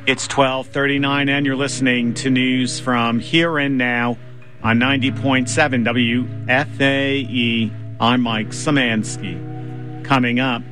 It's 12:39 and you're listening to news from Here and Now on 90.7 WFAE. I'm Mike Szymanski. Coming up,